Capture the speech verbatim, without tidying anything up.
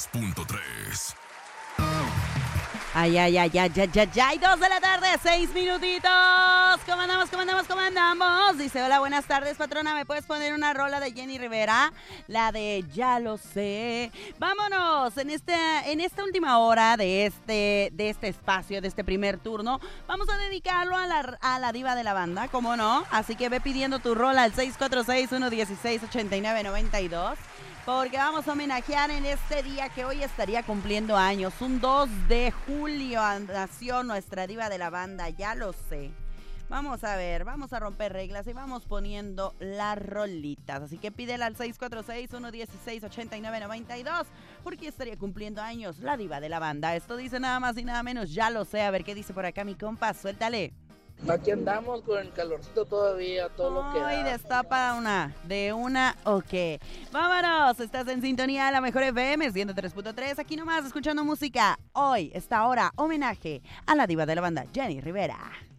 tres punto tres. Ay, ay, ay, ay, ay, ay, ay, dos de la tarde, seis minutitos. ¿Cómo andamos, cómo andamos, cómo andamos? Dice, hola, buenas tardes, patrona. ¿Me puedes poner una rola de Jenny Rivera? La de Ya lo sé. Vámonos, en esta, en esta última hora de este, de este espacio, de este primer turno, vamos a dedicarlo a la, a la diva de la banda, ¿cómo no? Así que ve pidiendo tu rola al seis cuatro seis, uno uno seis, ocho nueve nueve dos. Porque vamos a homenajear en este día que hoy estaría cumpliendo años. Un dos de julio nació nuestra diva de la banda, ya lo sé. Vamos a ver, vamos a romper reglas y vamos poniendo las rolitas. Así que pídela al seis cuatro seis, uno uno seis, ocho nueve nueve dos. Porque estaría cumpliendo años la diva de la banda. Esto dice nada más y nada menos, ya lo sé. A ver qué dice por acá mi compa, suéltale. Aquí andamos con el calorcito todavía, todo lo que da. Ay, destapa una, de una, ok. Vámonos, estás en sintonía de la mejor F M, ciento tres punto tres, aquí nomás escuchando música. Hoy, esta hora, homenaje a la diva de la banda, Jenny Rivera.